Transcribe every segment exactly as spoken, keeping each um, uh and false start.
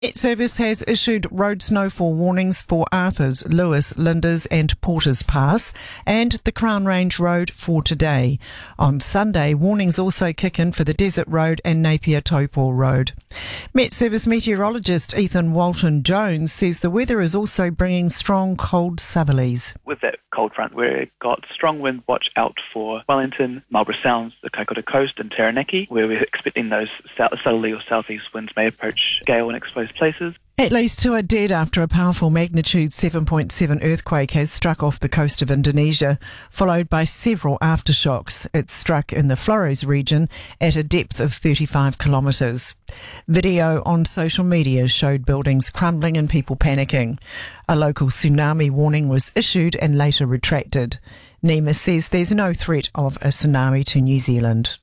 Met Service has issued road snowfall warnings for Arthurs, Lewis, Linders and Porters Pass and the Crown Range Road for today. On Sunday, warnings also kick in for the Desert Road and Napier Taupo Road. Met Service meteorologist Ethan Walton-Jones says the weather is also bringing strong cold southerlies. With that cold front, we've got strong wind watch out for Wellington, Marlborough Sounds, the Kaikoura Coast and Taranaki, where we're expecting those southerly or southeast winds may approach gale and exposed places. At least two are dead after a powerful magnitude seven point seven earthquake has struck off the coast of Indonesia, followed by several aftershocks. It struck in the Flores region at a depth of thirty-five kilometres. Video on social media showed buildings crumbling and people panicking. A local tsunami warning was issued and later retracted. NEMA says there's no threat of a tsunami to New Zealand.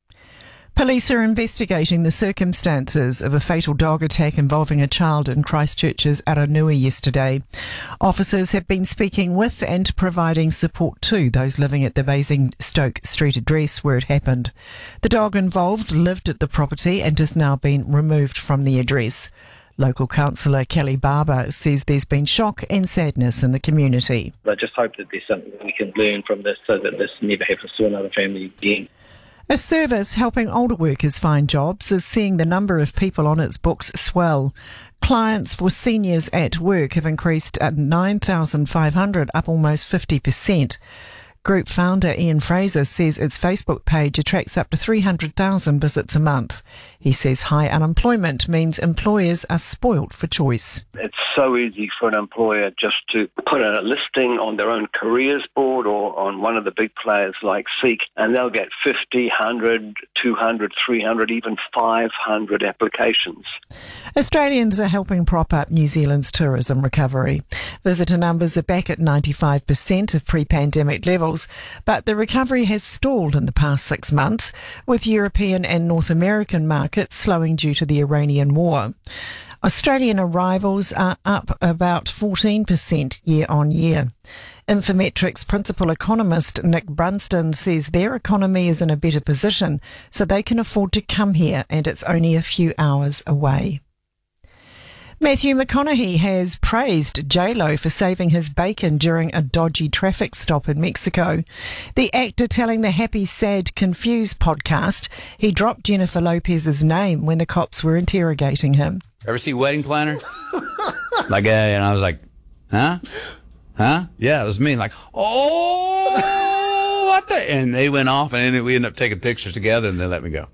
Police are investigating the circumstances of a fatal dog attack involving a child in Christchurch's Aranui yesterday. Officers have been speaking with and providing support to those living at the Basingstoke Street address where it happened. The dog involved lived at the property and has now been removed from the address. Local councillor Kelly Barber says there's been shock and sadness in the community. I just hope that there's something we can learn from this so that this never happens to another family again. A service helping older workers find jobs is seeing the number of people on its books swell. Clients for seniors at work have increased at nine thousand five hundred, up almost fifty percent. Group founder Ian Fraser says its Facebook page attracts up to three hundred thousand visits a month. He says high unemployment means employers are spoilt for choice. It's so easy for an employer just to put a listing on their own careers board or on one of the big players like Seek, and they'll get fifty, one hundred, two hundred, three hundred, even five hundred applications. Australians are helping prop up New Zealand's tourism recovery. Visitor numbers are back at ninety-five percent of pre-pandemic levels, but the recovery has stalled in the past six months, with European and North American markets slowing due to the Iranian war. Australian arrivals are up about fourteen percent year on year. Infometrics principal economist Nick Brunston says their economy is in a better position, so they can afford to come here, and it's only a few hours away. Matthew McConaughey has praised J-Lo for saving his bacon during a dodgy traffic stop in Mexico. The actor telling the Happy, Sad, Confused podcast he dropped Jennifer Lopez's name when the cops were interrogating him. Ever see Wedding Planner? Like, uh, and I was like, huh? Huh? Yeah, it was me. Like, oh, what the? And they went off, and then we ended up taking pictures together, and they let me go.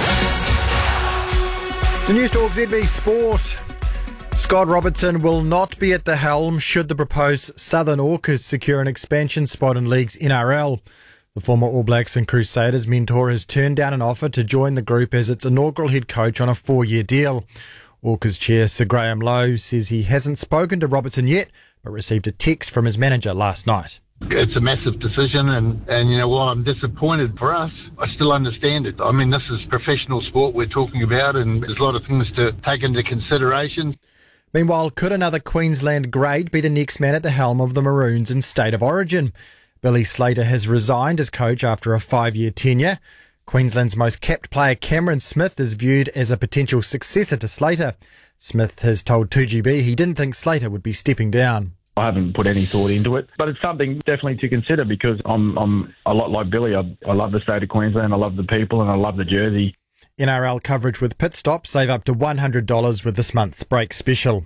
The News Talk Z B Sport. Scott Robertson will not be at the helm should the proposed Southern Orcas secure an expansion spot in League's N R L. The former All Blacks and Crusaders mentor has turned down an offer to join the group as its inaugural head coach on a four-year deal. Orcas chair Sir Graham Lowe says he hasn't spoken to Robertson yet, but received a text from his manager last night. It's a massive decision, and, and you know, while I'm disappointed for us, I still understand it. I mean, this is professional sport we're talking about, and there's a lot of things to take into consideration. Meanwhile, could another Queensland grade be the next man at the helm of the Maroons in State of Origin? Billy Slater has resigned as coach after a five-year tenure. Queensland's most capped player Cameron Smith is viewed as a potential successor to Slater. Smith has told two G B he didn't think Slater would be stepping down. I haven't put any thought into it, but it's something definitely to consider because I'm I'm a lot like Billy. I, I love the state of Queensland, I love the people, and I love the jersey. N R L coverage with Pit Stop. Save up to one hundred dollars with this month's break special.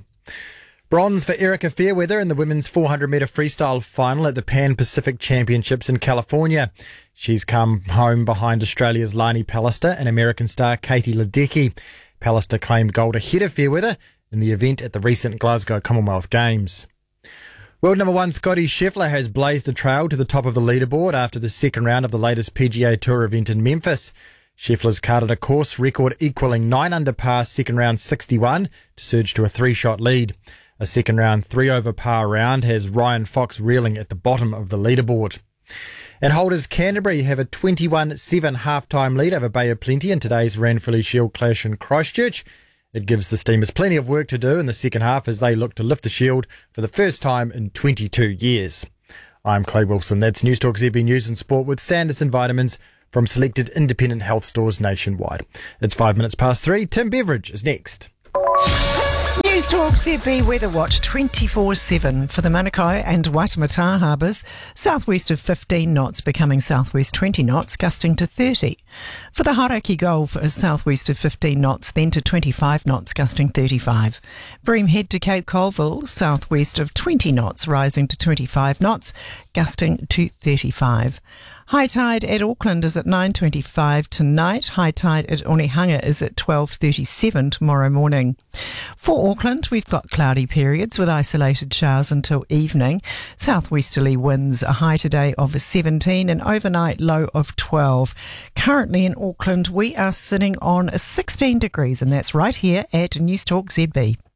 Bronze for Erica Fairweather in the women's four hundred metre freestyle final at the Pan Pacific Championships in California. She's come home behind Australia's Lani Pallister and American star Katie Ledecky. Pallister claimed gold ahead of Fairweather in the event at the recent Glasgow Commonwealth Games. World number one Scottie Scheffler has blazed a trail to the top of the leaderboard after the second round of the latest P G A Tour event in Memphis. Scheffler's carded a course record equaling nine under par second round sixty-one to surge to a three-shot lead. A second round three over par round has Ryan Fox reeling at the bottom of the leaderboard. And holders Canterbury have a twenty-one seven half-time lead over Bay of Plenty in today's Ranfurly Shield clash in Christchurch. It gives the Steamers plenty of work to do in the second half as they look to lift the Shield for the first time in twenty-two years. I'm Clay Wilson. That's News Talk Z B News and Sport with Sanderson Vitamins from selected independent health stores nationwide. It's five minutes past three. Tim Beveridge is next. News Talk Z B Weather Watch twenty-four seven for the Manukau and Waitemata harbours. Southwest of fifteen knots, becoming southwest twenty knots, gusting to thirty. For the Hauraki Gulf, southwest of fifteen knots, then to twenty-five knots, gusting thirty-five. Bream Head to Cape Colville, southwest of twenty knots, rising to twenty-five knots, gusting to thirty-five. High tide at Auckland is at nine twenty-five tonight. High tide at Onehunga is at twelve thirty-seven tomorrow morning. For Auckland, we've got cloudy periods with isolated showers until evening. Southwesterly winds, a high today of seventeen, and overnight low of twelve. Currently in Auckland, we are sitting on sixteen degrees, and that's right here at News Talk Z B.